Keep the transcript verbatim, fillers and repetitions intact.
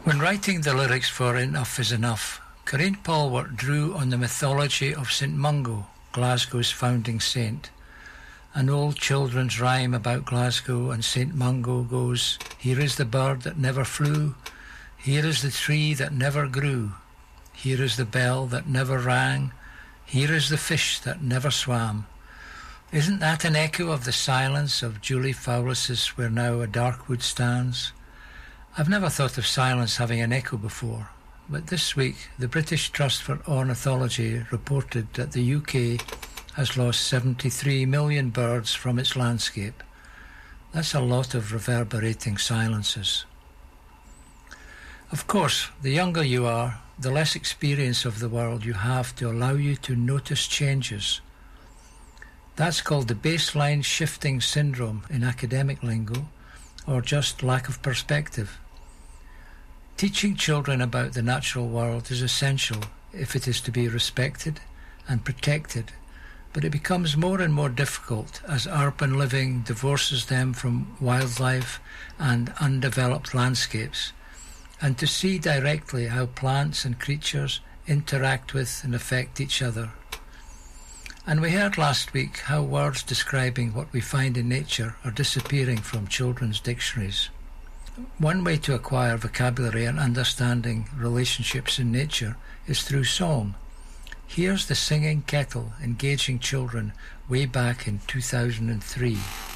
When writing the lyrics for Enough Is Enough, Corinne Polwart drew on the mythology of Saint Mungo, Glasgow's founding saint. An old children's rhyme about Glasgow and Saint Mungo goes, "Here is the bird that never flew, here is the tree that never grew, here is the bell that never rang, here is the fish that never swam." Isn't that an echo of the silence of Julie Fowlis's Where Now a Dark Wood Stands? I've never thought of silence having an echo before, but this week the British Trust for Ornithology reported that the U K has lost seventy-three million birds from its landscape. That's a lot of reverberating silences. Of course, the younger you are, the less experience of the world you have to allow you to notice changes. That's called the baseline shifting syndrome in academic lingo, or just lack of perspective. Teaching children about the natural world is essential if it is to be respected and protected, but it becomes more and more difficult as urban living divorces them from wildlife and undeveloped landscapes, and to see directly how plants and creatures interact with and affect each other. And we heard last week how words describing what we find in nature are disappearing from children's dictionaries. One way to acquire vocabulary and understanding relationships in nature is through song. Here's the Singing Kettle engaging children way back in two thousand three.